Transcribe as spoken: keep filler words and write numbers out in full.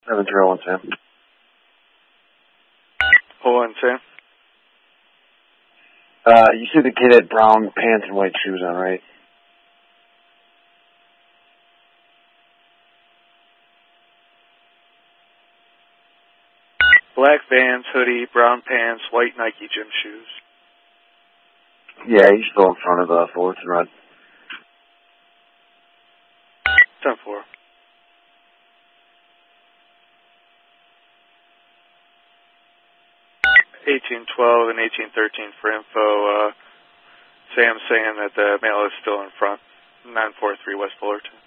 seven zero one Sam. Hold on, Sam. Uh, you see the kid had brown pants and white shoes on, right? Black Vans, hoodie, brown pants, white Nike gym shoes. Yeah, he's still in front of uh, Fullerton Red. ten four. eighteen twelve and eighteen thirteen for info. Uh, Sam's saying that the male is still in front. nine four three West Fullerton.